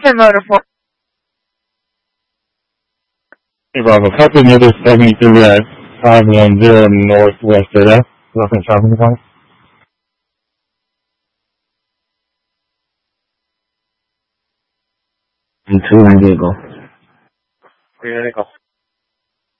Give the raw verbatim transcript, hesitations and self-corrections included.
ten motor four. Hey, Bravo. Copy another seventy-three at five one zero Northwest area. Nothing shopping point. And two Indigo. Three Indigo.